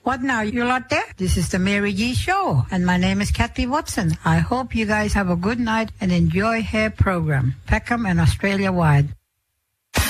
What now, you lot there? This is the Mary G Show, and my name is Kathy Watson. I hope you guys have a good night and enjoy her program, Peckham and Australia-wide.